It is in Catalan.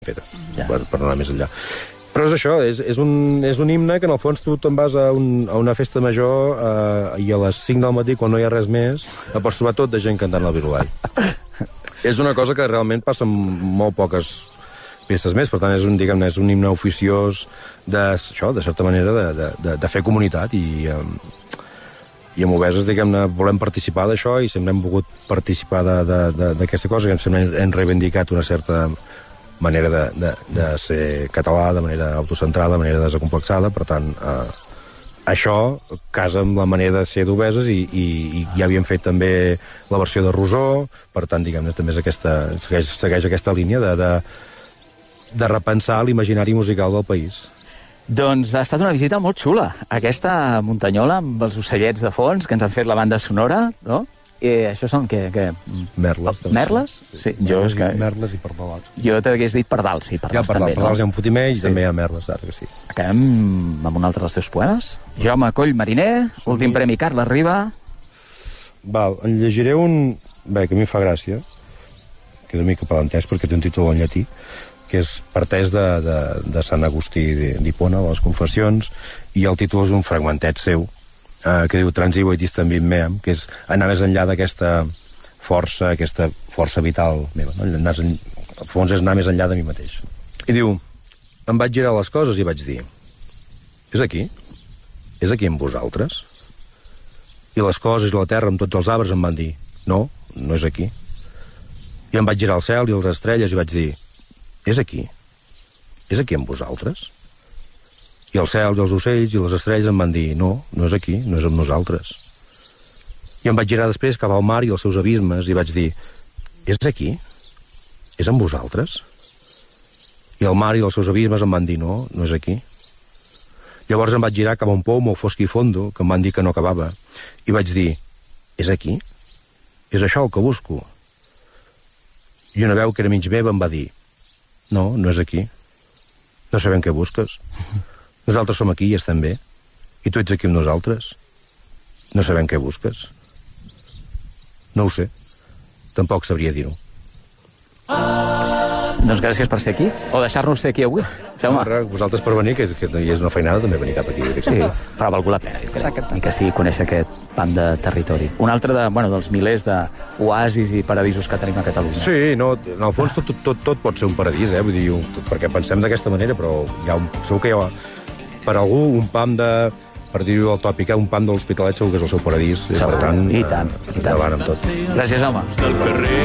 feta, per anar més enllà. Però és això, és un himne que en el fons tu te'n vas a una festa major i a les 5 del matí, quan no hi ha res més, et pots trobar tot de gent cantant el Virulai. És una cosa que realment passa amb molt poques festes més, per tant és un himne oficiós de certa manera de fer comunitat i amb Obeses, diguem-ne, volem participar d'això i sempre hem volgut participar d'aquesta cosa, que sempre hem reivindicat una certa manera de ser català, de manera autocentrada, de manera desacomplexada, per tant, això casa amb la manera de ser d'Obeses i ja havíem fet també la versió de Rosó, per tant, diguem-ne, també segueix aquesta línia de repensar l'imaginari musical del país. Doncs ha estat una visita molt xula, aquesta Muntanyola amb els ocellets de fons que ens han fet la banda sonora, no? I això són què? Merles. Merles? Sí, Merles i pardals. Jo t'hagués dit pardals, sí, pardals també. Pardals hi ha un fotimer i també hi ha merles, ara que sí. Acabem amb un altre dels teus poemes. Jaume Coll Mariner, últim premi Carles Riba. Val, en llegiré un... Bé, que a mi fa gràcia, que és una mica palantès perquè té un títol en llatí, que és parteix de Sant Agustí d'Hipona, de les Confessions, i el títol és un fragmentet seu, que diu Transivo et distinguim meam, que és anar més enllà d'aquesta força vital meva, no? Al fons és anar més enllà de mi mateix. I diu, em vaig girar les coses i vaig dir, és aquí? És aquí amb vosaltres? I les coses i la terra amb tots els arbres em van dir, no, no és aquí. I em vaig girar al cel i les estrelles i vaig dir, és aquí? És aquí amb vosaltres? I el cel i els ocells i les estrelles em van dir, no, no és aquí, no és amb nosaltres. I em vaig girar després cap al mar i els seus abismes i vaig dir, és aquí? És amb vosaltres? I el mar i els seus abismes em van dir, no, no és aquí. Llavors em vaig girar cap a un pou molt fosc i fondo, que em van dir que no acabava, i vaig dir, és aquí? És això el que busco? I una veu que era mig meva em va dir, no, no és aquí. No sabem què busques. Nosaltres som aquí i estem bé. I tu ets aquí amb nosaltres. No sabem què busques. No ho sé. Tampoc sabria dir-ho. Doncs gràcies per ser aquí, o deixar-nos ser aquí avui. Vosaltres per venir, que és una feinada també venir cap aquí. Sí, però ha valgut la pena. I que sí, conèixer aquest pam de territori. Un altre dels milers d'oasis i paradisos que tenim a Catalunya. Sí, no, en el fons tot pot ser un paradís, vull dir, perquè pensem d'aquesta manera, però segur que hi ha per algú un pam per dir-ho al tòpic, un pam de l'Hospitalet segur que és el seu paradís. Segur, per tant, i tant. endavant amb tot. Gràcies, home.